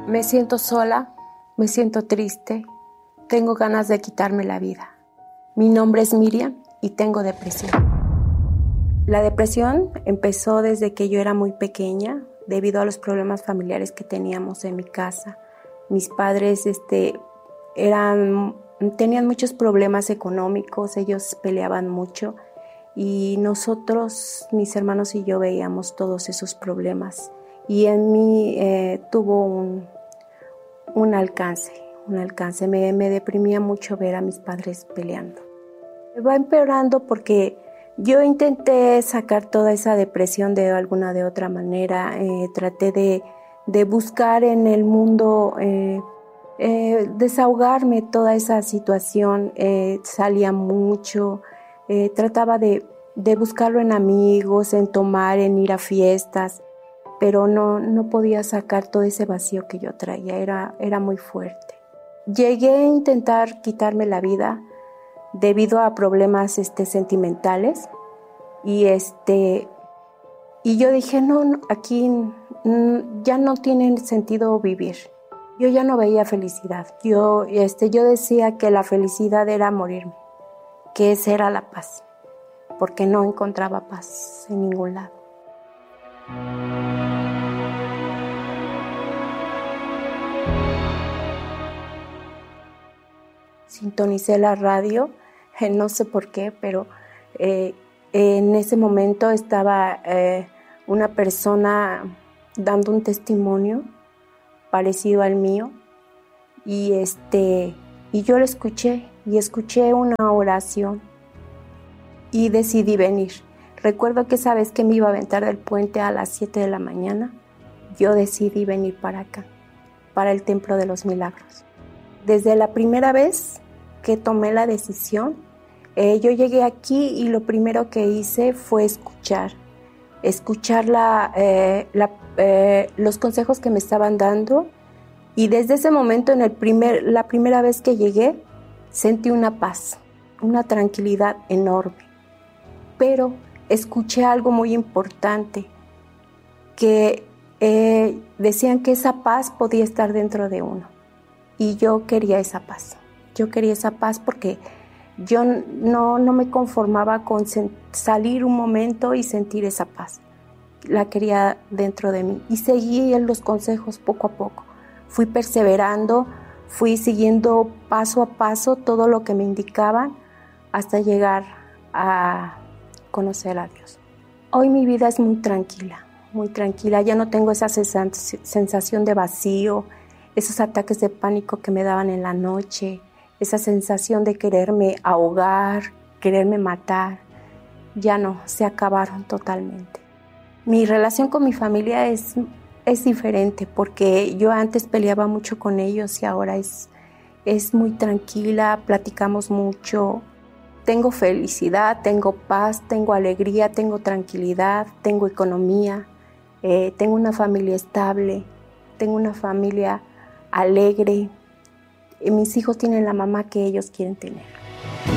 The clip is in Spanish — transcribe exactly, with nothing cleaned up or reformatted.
Me siento sola, me siento triste, tengo ganas de quitarme la vida. Mi nombre es Miriam y tengo depresión. La depresión empezó desde que yo era muy pequeña, debido a los problemas familiares que teníamos en mi casa. Mis padres este, eran, tenían muchos problemas económicos, ellos peleaban mucho y nosotros, mis hermanos y yo, veíamos todos esos problemas. Y en mí eh, tuvo un, un alcance, un alcance. Me, me deprimía mucho ver a mis padres peleando. Va empeorando porque yo intenté sacar toda esa depresión de alguna de otra manera. Eh, traté de, de buscar en el mundo, eh, eh, desahogarme toda esa situación. Eh, salía mucho, eh, trataba de, de buscarlo en amigos, en tomar, en ir a fiestas, pero no, no podía sacar todo ese vacío que yo traía, era, era muy fuerte. Llegué a intentar quitarme la vida debido a problemas este, sentimentales y, este, y yo dije, no, no aquí mm, ya no tiene sentido vivir. Yo ya no veía felicidad. Yo, este, yo decía que la felicidad era morirme, que esa era la paz, porque no encontraba paz en ningún lado. Sintonicé la radio, eh, no sé por qué, pero eh, en ese momento estaba eh, una persona dando un testimonio parecido al mío y, este, y yo lo escuché y escuché una oración y decidí venir. Recuerdo que esa vez que me iba a aventar del puente a las siete de la mañana, yo decidí venir para acá, para el Templo de los Milagros. Desde la primera vez que tomé la decisión, eh, yo llegué aquí y lo primero que hice fue escuchar, escuchar la, eh, la, eh, los consejos que me estaban dando, y desde ese momento, en el primer, la primera vez que llegué, sentí una paz, una tranquilidad enorme, pero escuché algo muy importante, que eh, decían que esa paz podía estar dentro de uno. Y yo quería esa paz, yo quería esa paz porque yo no, no me conformaba con salir un momento y sentir esa paz. La quería dentro de mí y seguí los consejos poco a poco. Fui perseverando, fui siguiendo paso a paso todo lo que me indicaban hasta llegar a conocer a Dios. Hoy mi vida es muy tranquila, muy tranquila. Ya no tengo esa sensación de vacío, esos ataques de pánico que me daban en la noche, esa sensación de quererme ahogar, quererme matar, ya no, se acabaron totalmente. Mi relación con mi familia es, es diferente porque yo antes peleaba mucho con ellos y ahora es, es muy tranquila, platicamos mucho. Tengo felicidad, tengo paz, tengo alegría, tengo tranquilidad, tengo economía, eh, tengo una familia estable, tengo una familia alegre. Mis hijos tienen la mamá que ellos quieren tener.